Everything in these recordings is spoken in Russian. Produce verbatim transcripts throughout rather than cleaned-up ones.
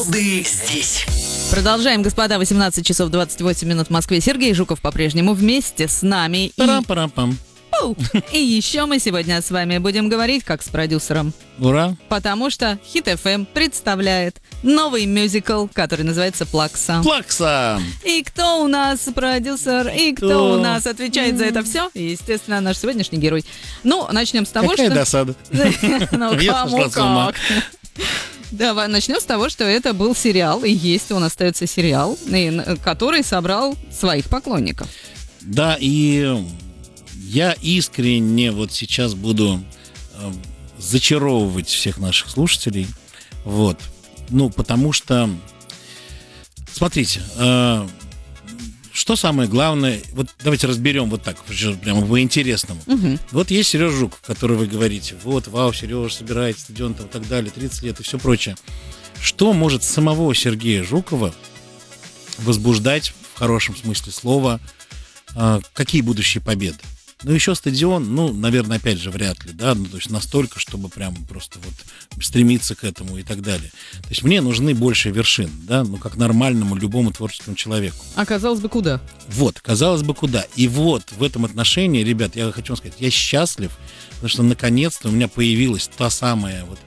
Звезды здесь. Продолжаем, господа, восемнадцать часов двадцать восемь минут в Москве. Сергей Жуков по-прежнему вместе с нами. И... Парам-парам-пам. И еще мы сегодня с вами будем говорить как с продюсером. Ура! Потому что Хит эф эм представляет новый мюзикл, который называется «Плакса». Плакса! И кто у нас продюсер, и кто Кто? у нас отвечает за это все? Естественно, наш сегодняшний герой. Ну, начнем с того, Какая что... досада. Ну, Я кому сошла с ума. как. Давай начнем с того, что это был сериал, и есть он остается сериал, и- который собрал своих поклонников. Да, и я искренне вот сейчас буду э, зачаровывать всех наших слушателей. Вот. Ну, потому что, смотрите, э, что самое главное, вот давайте разберем вот так, прямо по-интересному. Мгм. Вот есть Сережа Жуков, который вы говорите, вот, вау, Сережа собирает стадион там, и так далее, тридцать лет и все прочее. Что может самого Сергея Жукова возбуждать, в хорошем смысле слова, э, какие будущие победы? Ну, еще стадион, ну, наверное, опять же, вряд ли, да, ну, то есть настолько, чтобы прям просто вот стремиться к этому и так далее. То есть мне нужны больше вершин, да, ну, как нормальному любому творческому человеку. А казалось бы, куда? Вот, казалось бы, куда. И вот в этом отношении, ребят, я хочу вам сказать, я счастлив, потому что наконец-то у меня появилась та самая вот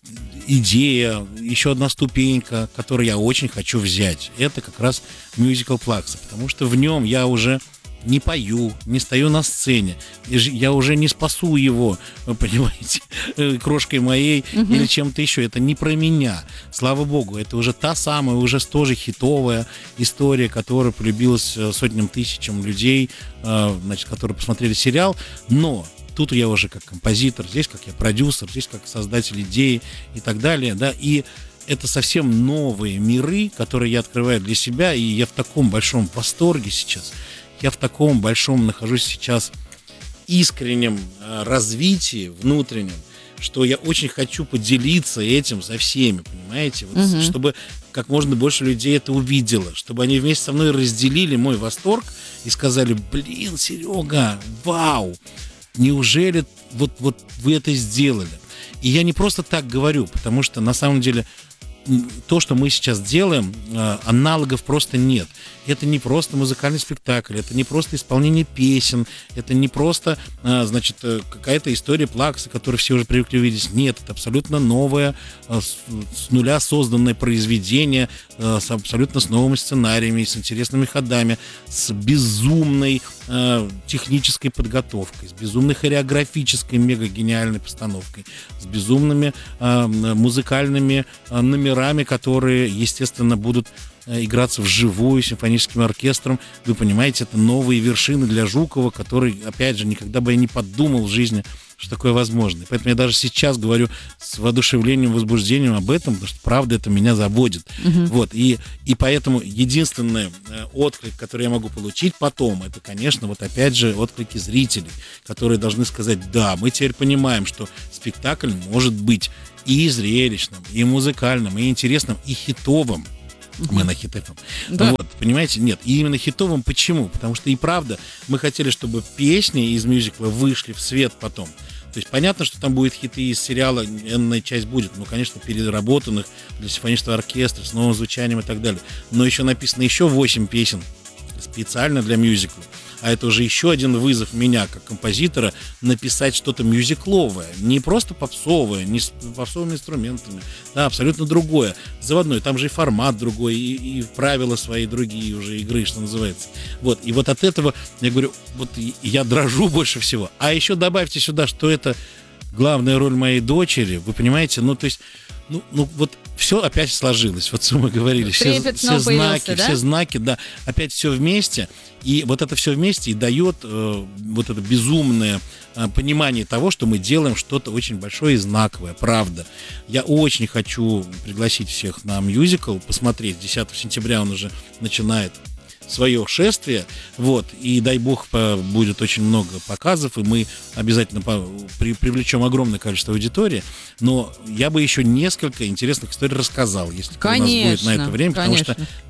идея, еще одна ступенька, которую я очень хочу взять. Это как раз мюзикл «Плакса», потому что в нем я уже не пою, не стою на сцене, и ж- я уже не спасу его, вы понимаете, э, крошкой моей Мгм. или чем-то еще. Это не про меня. Слава богу, это уже та самая, уже тоже хитовая история, которая полюбилась э, сотням тысячам людей, э, значит, которые посмотрели сериал. Но тут я уже как композитор, здесь как я продюсер, здесь как создатель идеи и так далее, да, и это совсем новые миры, которые я открываю для себя, и я в таком большом восторге сейчас. Я в таком большом нахожусь сейчас искреннем э, развитии внутреннем, что я очень хочу поделиться этим со всеми, понимаете? Вот, Мгм. чтобы как можно больше людей это увидело, чтобы они вместе со мной разделили мой восторг и сказали: блин, Серега, вау, неужели вот, вот вы это сделали? И я не просто так говорю, потому что на самом деле м, то, что мы сейчас делаем, э, аналогов просто нет. Это не просто музыкальный спектакль, это не просто исполнение песен, это не просто, э, значит, э, какая-то история Плаксы, которую все уже привыкли видеть. Нет, это абсолютно новое, э, с, с нуля созданное произведение, э, с абсолютно с новыми сценариями, с интересными ходами, с безумной э, технической подготовкой, с безумной хореографической мега-гениальной постановкой, с безумными э, музыкальными э, номерами, которые, естественно, будут э, играться вживую симфоническим оркестром. Вы понимаете, это новые вершины для Жукова, который, опять же, никогда бы я не подумал в жизни, что такое возможно. И поэтому я даже сейчас говорю с воодушевлением, возбуждением об этом, потому что, правда, это меня заводит. Мгм. Вот, и, и поэтому единственный э, отклик, который я могу получить потом, это, конечно, вот опять же отклики зрителей, которые должны сказать: да, мы теперь понимаем, что спектакль может быть и зрелищным, и музыкальным, и интересным, и хитовым. Мы на Хит эф эм. Да. Вот, понимаете, нет. И именно хитовым почему? Потому что и правда мы хотели, чтобы песни из мюзикла вышли в свет потом. То есть понятно, что там будет хиты из сериала, энная часть будет, ну, конечно, переработанных для симфонического оркестра, с новым звучанием и так далее. Но еще написано еще восемь песен специально для мюзикла. А это уже еще один вызов меня, как композитора, написать что-то мюзикловое. Не просто попсовое, не с попсовыми инструментами. Да, абсолютно другое. Заводной. Там же и формат другой, и, и правила свои другие уже игры, что называется. Вот. И вот от этого, я говорю, вот и- я дрожу больше всего. А еще добавьте сюда, что это главная роль моей дочери. Вы понимаете? Ну, то есть, ну, ну вот все опять сложилось. Вот что мы говорили. Все, Трепет все снова появился, знаки, да? все знаки, да. Опять все вместе. И вот это все вместе и дает э, вот это безумное э, понимание того, что мы делаем что-то очень большое и знаковое, правда. Я очень хочу пригласить всех на мюзикл, посмотреть. десятого сентября он уже начинает свое шествие, вот, и дай бог по- будет очень много показов, и мы обязательно по- при- привлечем огромное количество аудитории, но я бы еще несколько интересных историй рассказал, если у нас будет на Конечно, это время, потому что конечно.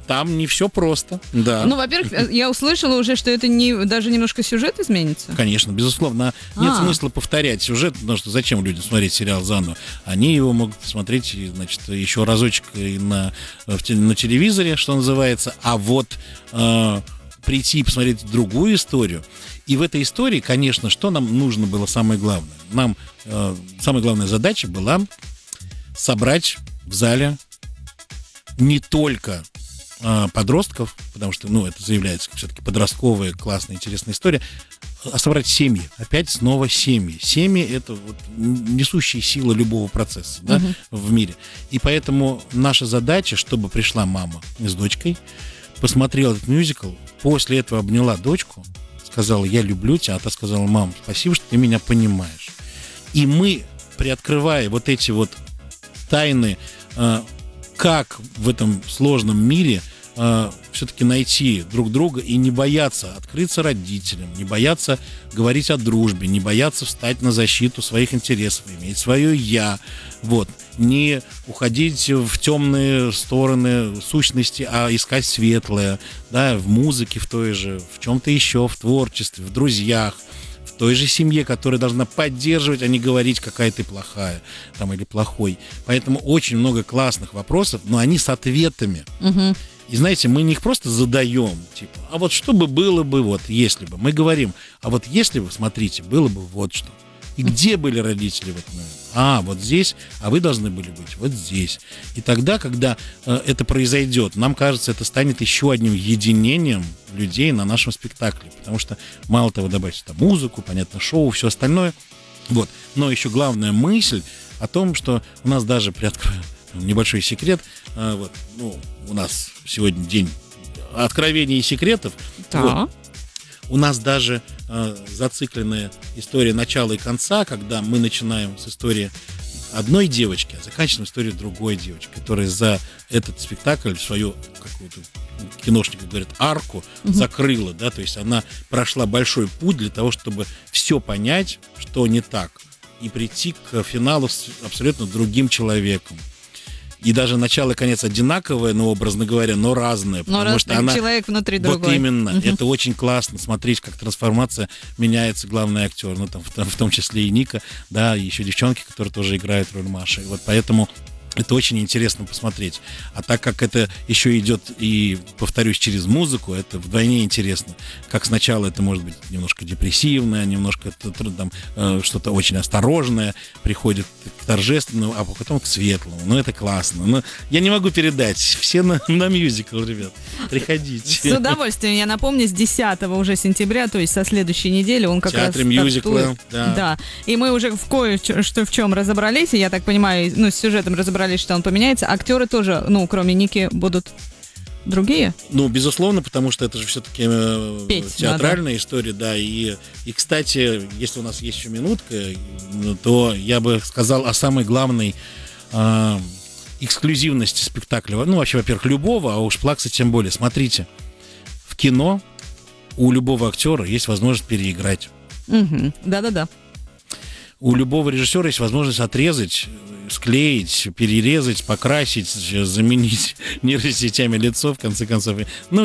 там не все просто, да. Ну, во-первых, я услышала уже, что это не, даже немножко сюжет изменится. Конечно, безусловно. Нет А. смысла повторять сюжет, потому что зачем людям смотреть сериал заново? Они его могут посмотреть, значит, еще разочек и на, в те- на телевизоре, что называется, а вот э, прийти и посмотреть другую историю. И в этой истории, конечно, что нам нужно было самое главное? Нам э, самая главная задача была собрать в зале не только э, подростков, потому что, ну, это заявляется все-таки подростковая, классная, интересная история, а собрать семьи. Опять снова семьи. Семьи — это вот несущая сила любого процесса, да, Мгм. в мире. И поэтому наша задача, чтобы пришла мама с дочкой, посмотрела этот мюзикл, после этого обняла дочку, сказала: я люблю тебя, а та сказала: мам, спасибо, что ты меня понимаешь. И мы, приоткрывая вот эти вот тайны, э, как в этом сложном мире э, все-таки найти друг друга и не бояться открыться родителям, не бояться говорить о дружбе, не бояться встать на защиту своих интересов, иметь свое «я», вот, не уходить в темные стороны сущности, а искать светлое, да, в музыке в той же, в чем-то еще, в творчестве, в друзьях, в той же семье, которая должна поддерживать, а не говорить, какая ты плохая там, или плохой. Поэтому очень много классных вопросов, но они с ответами. Мгм. И знаете, мы не их просто задаем, типа, а вот что бы было бы, вот, если бы. Мы говорим, а вот если бы, смотрите, было бы вот что. И где были родители в этот момент? А, вот здесь, а вы должны были быть вот здесь. И тогда, когда э, это произойдет, нам кажется, это станет еще одним единением людей на нашем спектакле. Потому что мало того, добавить там музыку, понятно, шоу, все остальное. Вот. Но еще главная мысль о том, что у нас даже приоткрою небольшой секрет. э, вот, ну, у нас сегодня день откровений и секретов. Да. Вот. У нас даже э, зацикленная история начала и конца, когда мы начинаем с истории одной девочки, а заканчиваем историю другой девочки, которая за этот спектакль свою какую-то, киношники говорят, арку Мгм. закрыла, да, то есть она прошла большой путь для того, чтобы все понять, что не так, и прийти к финалу с абсолютно другим человеком. И даже начало и конец одинаковое, ну, образно говоря, но разное. Но Потому раз что она... человек внутри Вот другой. именно. Мгм. Это очень классно смотреть, как трансформация меняется главный актер. Ну, там, в, том- в том числе и Ника, да, и еще девчонки, которые тоже играют роль Маши. Вот поэтому это очень интересно посмотреть. А так как это еще идет и, повторюсь, через музыку, это вдвойне интересно. Как сначала это может быть немножко депрессивное, немножко т- т- там, э, что-то очень осторожное, приходит к торжественному, а потом к светлому. Ну, это классно. Но я не могу передать. Все на, на мюзикл, ребят. С Приходите. удовольствием. Я напомню, с десятого уже сентября, то есть со следующей недели, он как В театре раз мюзикла, стартует. да. Да. И мы уже в кое-что в чем разобрались, и я так понимаю, ну, с сюжетом разобрались, что он поменяется. Актеры тоже, ну, кроме Ники, будут другие? Ну, безусловно, потому что это же все-таки э, Петь театральная история, да. И, и, кстати, если у нас есть еще минутка, ну, то я бы сказал о самой главной э, эксклюзивности спектакля. Ну, вообще, во-первых, любого, а уж Плакса тем более. Смотрите, в кино у любого актера есть возможность переиграть. Угу. Да-да-да. У любого режиссера есть возможность отрезать, склеить, перерезать, покрасить, заменить нейросетями лицо, в конце концов. Ну,